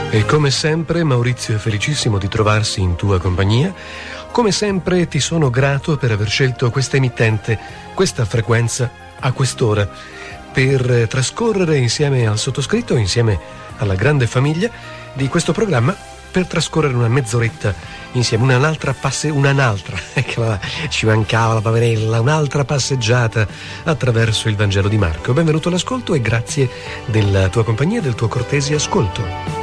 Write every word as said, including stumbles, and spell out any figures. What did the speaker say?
E come sempre Maurizio è felicissimo di trovarsi in tua compagnia. Come sempre ti sono grato per aver scelto questa emittente, questa frequenza, a quest'ora, per trascorrere insieme al sottoscritto, insieme alla grande famiglia di questo programma, per trascorrere una mezz'oretta insieme, un'altra passe, un'altra, ecco, ci mancava la poverella, un'altra passeggiata attraverso il Vangelo di Marco. Benvenuto all'ascolto e grazie della tua compagnia e del tuo cortese ascolto.